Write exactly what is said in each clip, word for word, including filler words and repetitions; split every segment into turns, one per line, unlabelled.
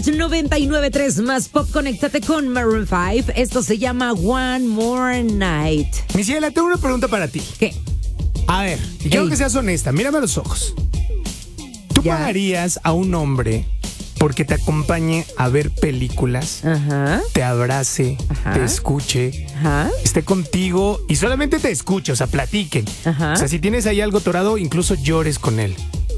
Match noventa y nueve punto tres más Pop, conéctate con Maroon cinco. Esto se llama One More Night.
Mi ciela, tengo una pregunta para ti.
¿Qué?
A ver, y quiero
Ey.
que seas honesta, mírame a los ojos. ¿Tú
Ya.
pagarías a un hombre porque te acompañe a ver películas,
Ajá,
te abrace,
Ajá.
te escuche,
ajá.
esté contigo y solamente te escuche, o sea, platiquen?
Ajá.
O sea, si tienes ahí algo torado, incluso llores con él.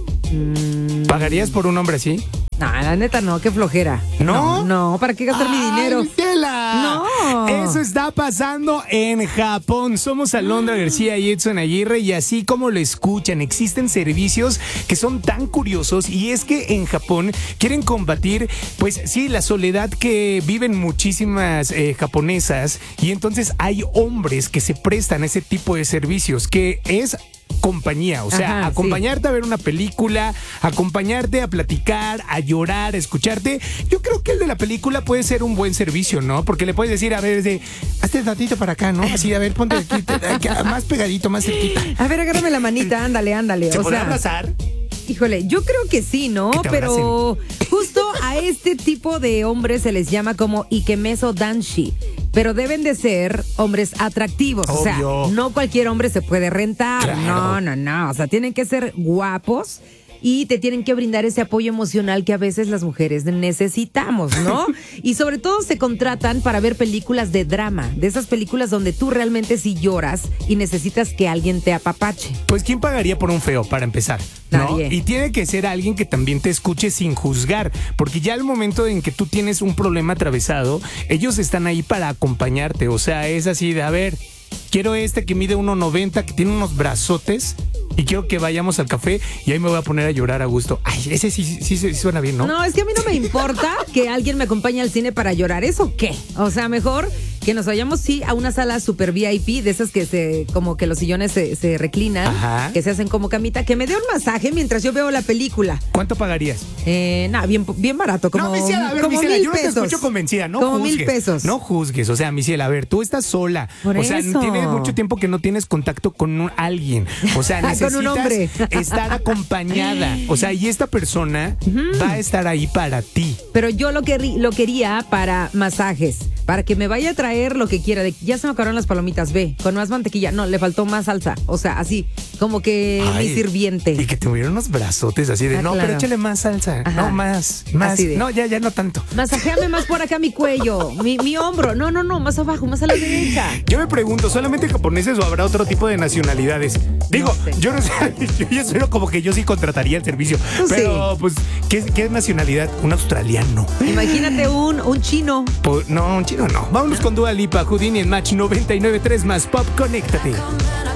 Mm,
¿Pagarías por un hombre así?
no, la neta no, qué flojera.
¿No?
No, no, ¿para qué gastar mi
¡Ay,
dinero?
Michela!
No.
Eso está pasando en Japón. Somos Alondra García y Edson Aguirre, y así como lo escuchan, existen servicios que son tan curiosos, y es que en Japón quieren combatir, pues sí, la soledad que viven muchísimas eh, japonesas, y entonces hay hombres que se prestan a ese tipo de servicios, que es compañía, o sea,
Ajá,
acompañarte
sí.
a ver una película, acompañarte a platicar, a llorar, a escucharte. Yo creo que el de la película puede ser un buen servicio, ¿no? Porque le puedes decir, a ver, de, hazte tantito para acá, ¿no? Así, a ver, ponte aquí, te- aquí, más pegadito, más cerquita.
A ver, agárrame la manita, ándale, ándale.
¿Se
O
podrá
sea,
abrazar?
híjole, yo creo que sí, ¿no?
Que te
Pero justo a este tipo de hombres se les llama como ikemeso danshi. Pero deben de ser hombres atractivos. O sea,
Obvio.
no cualquier hombre se puede rentar.
Claro.
No, no, no. O sea, tienen que ser guapos y te tienen que brindar ese apoyo emocional que a veces las mujeres necesitamos, ¿no? Y sobre todo se contratan para ver películas de drama, de esas películas donde tú realmente sí lloras y necesitas que alguien te apapache.
Pues ¿quién pagaría por un feo para empezar? ¿No?
Nadie.
Y tiene que ser alguien que también te escuche sin juzgar, porque ya al momento en que tú tienes un problema atravesado, ellos están ahí para acompañarte. O sea, es así de, a ver, quiero este que mide uno noventa, que tiene unos brazotes, y quiero que vayamos al café y ahí me voy a poner a llorar a gusto. Ay, ese sí, sí, sí, sí suena bien, ¿no?
No, es que a mí no me importa que alguien me acompañe al cine para llorar. ¿Eso qué? O sea, mejor que nos vayamos, sí, a una sala super V I P, de esas que se, como que los sillones se, se reclinan,
Ajá.
que se hacen como camita, que me dé un masaje mientras yo veo la película.
¿Cuánto pagarías?
Eh, nada, bien, bien barato, como,
no, mi ciela, a ver,
como
mi ciela,
mil
yo no te
pesos.
escucho convencida, no
como
juzgues.
mil pesos.
No juzgues, o sea, mi ciela, a ver, tú estás sola.
Por
o sea,
eso.
tienes mucho tiempo que no tienes contacto con un- alguien. O sea,
Con
necesitas
un hombre.
estar acompañada. O sea, y esta persona va a estar ahí para ti.
Pero yo lo, querrí- lo quería para masajes, para que me vaya a traer lo que quiera. De, ya se me acabaron las palomitas, ve, con más mantequilla. No, le faltó más salsa. O sea, así, como que
Ay,
mi sirviente.
Y que tuvieron unos brazotes así de,
Ah,
no,
claro.
pero échale más salsa.
Ajá.
No, más, más.
Así de-
No, ya, ya no tanto.
Masajéame más por acá mi cuello, mi, mi hombro. No, no, no, más abajo, más a la derecha.
Yo me pregunto, ¿solamente japoneses o habrá otro tipo de nacionalidades? Digo,
No sé.
yo no sé, yo, yo sueno como que yo sí contrataría el servicio.
Tú
Pero, pues, ¿qué, qué nacionalidad? Un australiano.
Imagínate un, un chino.
Po- no, un chino no. Vámonos con Dua Lipa, Houdini en Match noventa y nueve punto tres más Pop, conéctate.